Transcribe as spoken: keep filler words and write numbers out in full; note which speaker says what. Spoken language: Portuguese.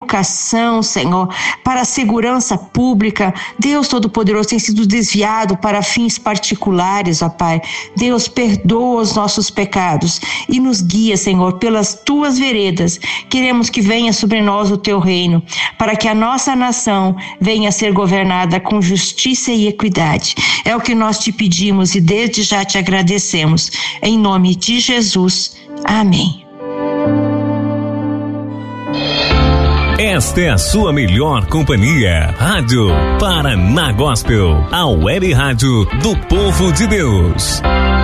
Speaker 1: educação, Senhor, para a segurança pública, Deus Todo-Poderoso, tem sido desviado para fins particulares, ó Pai. Deus, perdoa os nossos pecados e nos guia, Senhor, pelas tuas veredas. Queremos que venha sobre nós o teu reino, para que a nossa nação venha a ser governada com justiça e equidade. É o que nós te pedimos e desde já te agradecemos. Em nome de Jesus. Amém.
Speaker 2: Esta é a sua melhor companhia. Rádio Paraná Gospel, a web rádio do povo de Deus.